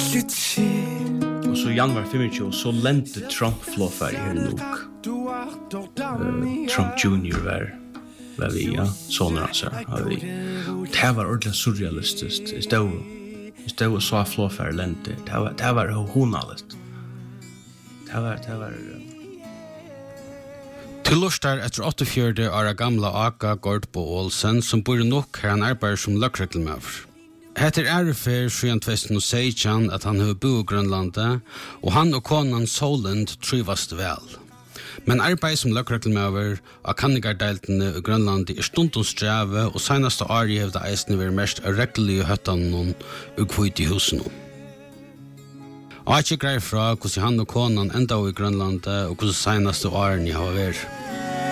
Og så januar 25 så lente Trump flåfär här nog. Trump Jr. var vi, ja, soner hans här. Det var ordentligt surrealistiskt. Det var så flåfär lente. Det var honalist. Det var Til lustar etter 48 åra gamla Aka Gårdbo Olsen, som bor nok her han arbeider som løkregelmøver. Heter ærefer siden 2016 at han har bo i Grønlandet, og han og konan Solend trivast vel. Men arbeid som løkregelmøver av kannigardeltene i Grønlandet stundens streve, og senaste året har det eisne vært mest reglige høttene og kvitt i husen. Og ikke greier fra hvordan han og konan enda i Grønlandet og hvordan senaste årene har vært.